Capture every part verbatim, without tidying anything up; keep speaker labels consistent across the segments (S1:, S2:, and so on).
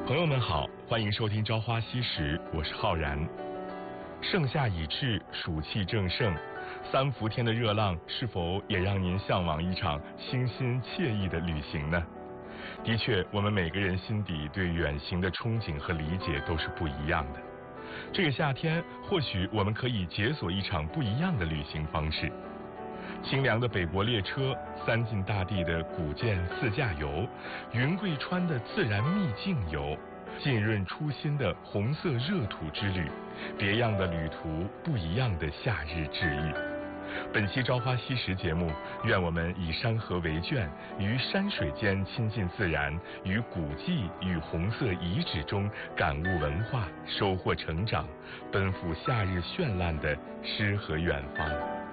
S1: 朋友们好，欢迎收听《朝花夕拾》，我是浩然。盛夏已至，暑气正盛，三伏天的热浪是否也让您向往一场清新惬意的旅行呢？的确，我们每个人心底对远行的憧憬和理解都是不一样的。这个夏天，或许我们可以解锁一场不一样的旅行方式。清凉的北国列车，三晋大地的古建自驾游，云贵川的自然秘境游，浸润初心的红色热土之旅，别样的旅途，不一样的夏日治愈。本期朝花夕拾节目，愿我们以山河为卷，于山水间亲近自然，于古迹与红色遗址中感悟文化，收获成长，奔赴夏日绚烂的诗和远方。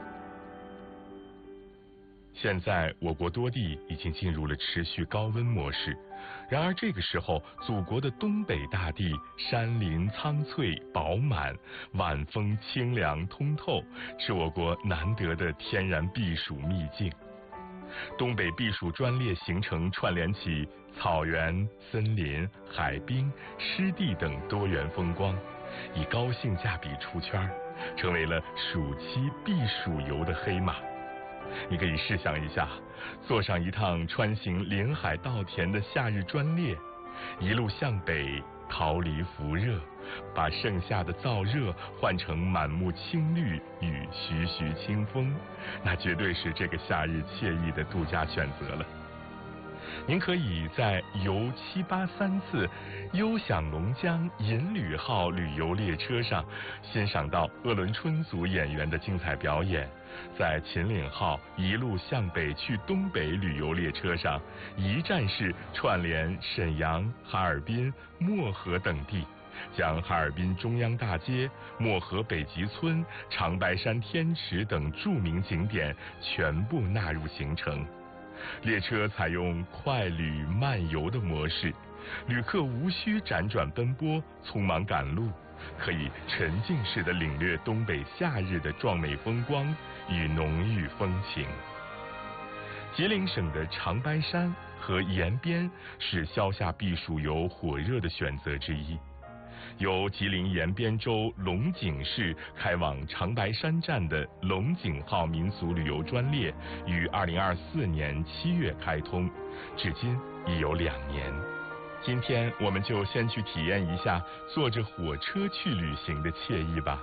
S1: 现在我国多地已经进入了持续高温模式，然而这个时候，祖国的东北大地山林苍翠饱满，晚风清凉通透，是我国难得的天然避暑秘境。东北避暑专列行程串联起草原、森林、海滨、湿地等多元风光，以高性价比出圈，成为了暑期避暑游的黑马。你可以试想一下，坐上一趟穿行林海稻田的夏日专列，一路向北，逃离伏热，把盛夏的燥热换成满目青绿与徐徐清风，那绝对是这个夏日惬意的度假选择了。您可以在游七八三次优享龙江银旅号旅游列车上欣赏到鄂伦春族演员的精彩表演，在秦岭号一路向北去东北旅游列车上，一站式串联沈阳、哈尔滨、漠河等地，将哈尔滨中央大街、漠河北极村、长白山天池等著名景点全部纳入行程。列车采用快旅慢游的模式，旅客无需辗转奔波、匆忙赶路，可以沉浸式地领略东北夏日的壮美风光与浓郁风情。吉林省的长白山和延边是消夏避暑游火热的选择之一。由吉林延边州龙井市开往长白山站的龙井号民俗旅游专列于二零二四年七月开通，至今已有两年。今天我们就先去体验一下坐着火车去旅行的惬意吧。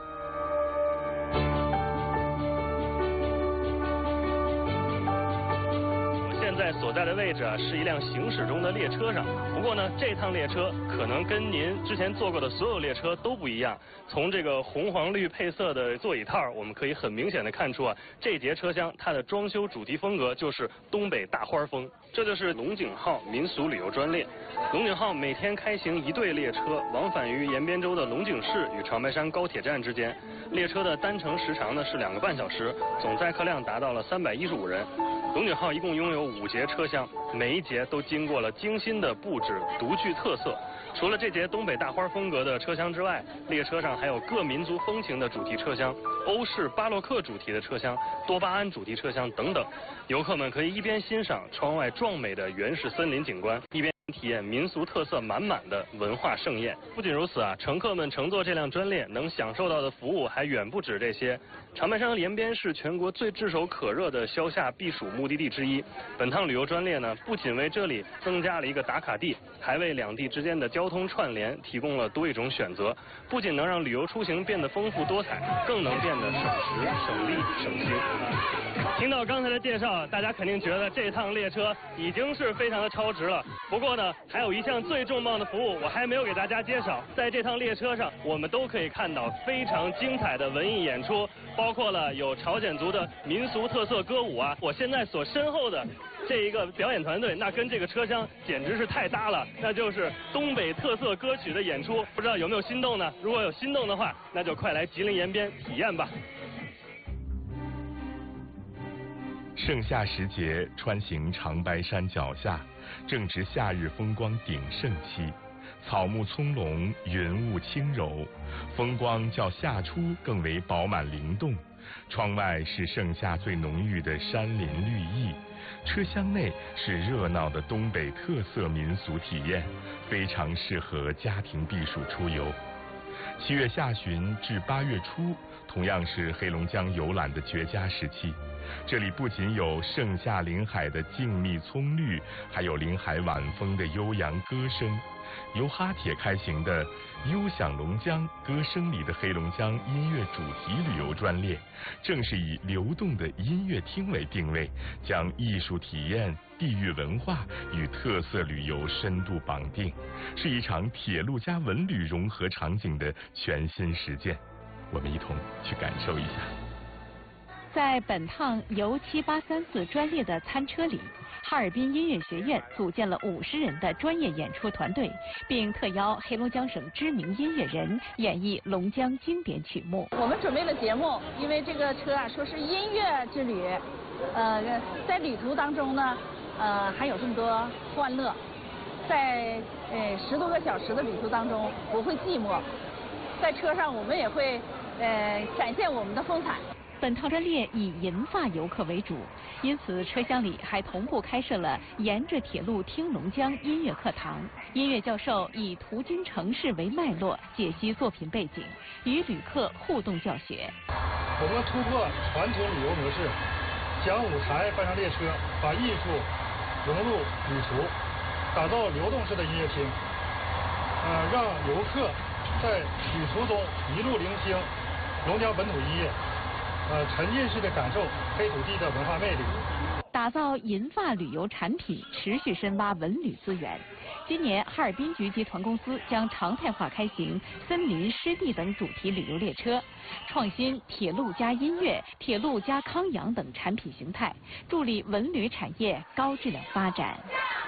S2: 在所在的位置啊，是一辆行驶中的列车上。不过呢，这趟列车可能跟您之前坐过的所有列车都不一样。从这个红黄绿配色的座椅套，我们可以很明显的看出啊，这节车厢它的装修主题风格就是东北大花风。这就是龙井号民俗旅游专列。龙井号每天开行一对列车，往返于延边州的龙井市与长白山高铁站之间。列车的单程时长呢是两个半小时，总载客量达到了三百一十五人。龙井号一共拥有五节车厢，每一节都经过了精心的布置，独具特色。除了这节东北大花风格的车厢之外，列车上还有各民族风情的主题车厢、欧式巴洛克主题的车厢、多巴胺主题车厢等等。游客们可以一边欣赏窗外壮美的原始森林景观，一边体验民俗特色满满的文化盛宴。不仅如此啊，乘客们乘坐这辆专列能享受到的服务还远不止这些。长白山和延边是全国最炙手可热的消夏避暑目的地之一。本趟旅游专列呢，不仅为这里增加了一个打卡地，还为两地之间的交通串联提供了多一种选择。不仅能让旅游出行变得丰富多彩，更能变得省时、省力、省心。听到刚才的介绍，大家肯定觉得这趟列车已经是非常的超值了。不过呢，还有一项最重磅的服务我还没有给大家介绍。在这趟列车上，我们都可以看到非常精彩的文艺演出，包括了有朝鲜族的民俗特色歌舞啊。我现在所身后的这一个表演团队，那跟这个车厢简直是太搭了，那就是东北特色歌曲的演出。不知道有没有心动呢？如果有心动的话，那就快来吉林延边体验吧。
S1: 盛夏时节，穿行长白山脚下，正值夏日风光鼎盛期，草木葱茏，云雾轻柔，风光较夏初更为饱满灵动。窗外是盛夏最浓郁的山林绿意， 车厢内是热闹的东北特色民俗体验，非常适合家庭避暑出游。七月下旬至八月初，同样是黑龙江游览的绝佳时期。这里不仅有盛夏临海的静谧葱绿，还有临海晚风的悠扬歌声。由哈铁开行的“悠享龙江，歌声里的黑龙江”音乐主题旅游专列，正是以流动的音乐厅为定位，将艺术体验、地域文化与特色旅游深度绑定，是一场铁路加文旅融合场景的全新实践。我们一同去感受一下。
S3: 在本趟游七八三四专列的餐车里，哈尔滨音乐学院组建了五十人的专业演出团队，并特邀黑龙江省知名音乐人演绎龙江经典曲目。
S4: 我们准备了节目，因为这个车啊说是音乐之旅，呃，在旅途当中呢，呃，还有这么多欢乐，在呃十多个小时的旅途当中不会寂寞，在车上我们也会呃展现我们的风采。
S3: 本趟专列以银发游客为主，因此车厢里还同步开设了沿着铁路听龙江音乐课堂。音乐教授以途经城市为脉络，解析作品背景，与旅客互动教学。
S5: 我们突破传统旅游模式，将舞台搬上列车，把艺术融入旅途，打造流动式的音乐厅，呃，让游客在旅途中一路聆听龙江本土音乐。呃，沉浸式的感受黑土地的文化魅力，
S3: 打造银发旅游产品，持续深挖文旅资源。今年，哈尔滨局集团公司将常态化开行森林、湿地等主题旅游列车，创新铁路加音乐、铁路加康养等产品形态，助力文旅产业高质量发展。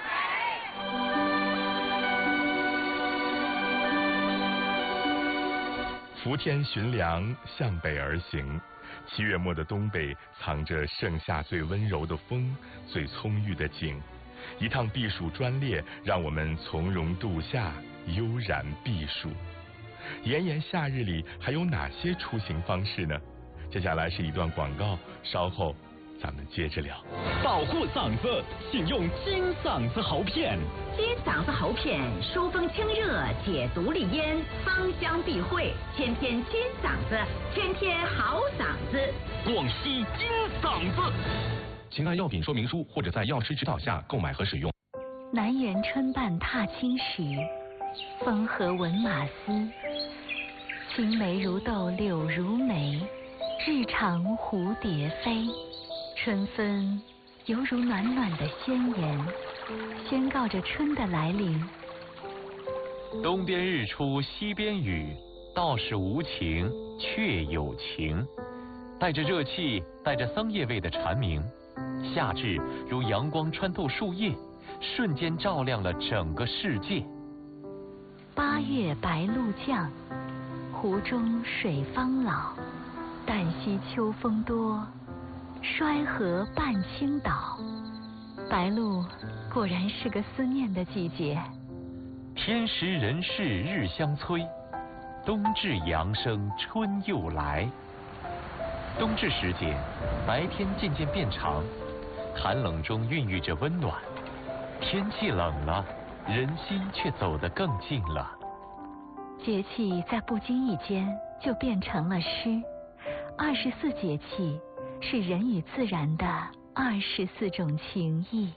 S1: 伏天寻凉，向北而行。七月末的东北藏着盛夏最温柔的风，最葱郁的景。一趟避暑专列，让我们从容度夏，悠然避暑。炎炎夏日里还有哪些出行方式呢？接下来是一段广告，稍后咱们接着聊。
S6: 保护嗓子，请用金嗓子喉片。
S7: 金嗓子喉片疏风清热，解毒利咽，芳香避秽，天天金嗓子，天天好嗓子。
S6: 广西金嗓子。请看药品说明书或者在药师指导下购买和使用。
S8: 南园春半踏青时，风和闻马嘶。青梅如豆，柳如眉，日长蝴蝶飞。春分犹如暖暖的宣言，宣告着春的来临。
S9: 东边日出西边雨，道是无晴却有晴。带着热气，带着桑叶味的蝉鸣，夏至如阳光穿透树叶，瞬间照亮了整个世界。
S8: 八月白露降，湖中水方老。旦夕秋风多，衰河半倾倒。白露果然是个思念的季节。
S9: 天时人事日相催，冬至阳生春又来。冬至时节，白天渐渐变长，寒冷中孕育着温暖。天气冷了，人心却走得更近了。
S8: 节气在不经意间就变成了诗。二十四节气是人与自然的二十四种情谊。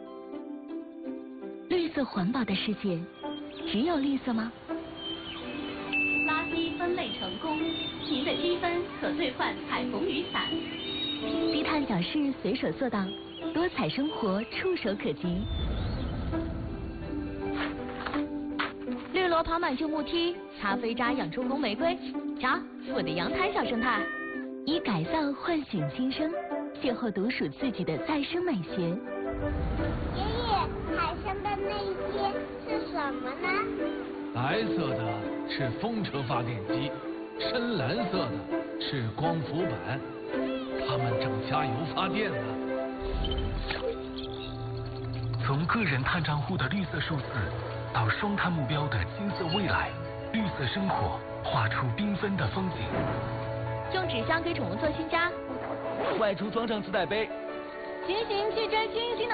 S8: 绿色环保的世界，只有绿色吗？
S10: 垃圾分类成功，您的积分可兑换彩虹雨伞。
S8: 低碳小事随手做到，多彩生活触手可及。
S10: 绿萝跑满旧木梯，擦飞渣养出红玫瑰。瞧，我的阳台小生态。
S8: 以改造唤醒新生，邂逅独属自己的再生美学。
S11: 爷爷，海上的那些是什么呢？
S12: 白色的是风车发电机，深蓝色的是光伏板，它们正加油发电呢。
S13: 从个人碳账户的绿色数字，到双碳目标的金色未来，绿色生活画出缤纷的风景。
S10: 用纸箱给宠物做新家，
S14: 外出装上自带杯，
S10: 骑行去追星星的。